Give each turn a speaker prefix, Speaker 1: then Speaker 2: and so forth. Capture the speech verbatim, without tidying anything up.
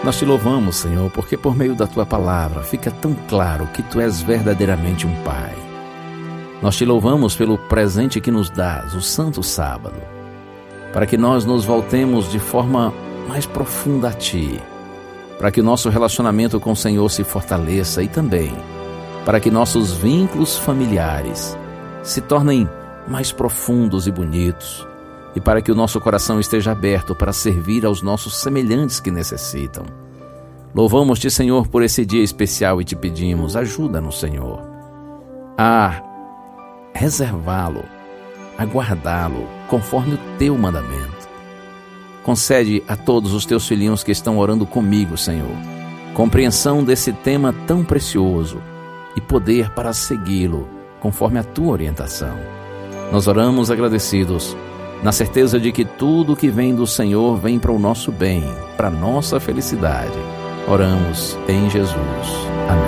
Speaker 1: Nós te louvamos, Senhor, porque por meio da Tua palavra fica tão claro que Tu és verdadeiramente um Pai. Nós te louvamos pelo presente que nos dás, o Santo Sábado, para que nós nos voltemos de forma mais profunda a Ti, para que o nosso relacionamento com o Senhor se fortaleça e também para que nossos vínculos familiares se tornem mais profundos e bonitos e para que o nosso coração esteja aberto para servir aos nossos semelhantes que necessitam. Louvamos-te, Senhor, por esse dia especial e te pedimos, ajuda-nos, Senhor, a reservá-lo, a guardá-lo conforme o Teu mandamento. Concede a todos os Teus filhinhos que estão orando comigo, Senhor, compreensão desse tema tão precioso e poder para segui-lo conforme a Tua orientação. Nós oramos agradecidos, na certeza de que tudo que vem do Senhor vem para o nosso bem, para a nossa felicidade. Oramos em Jesus. Amém.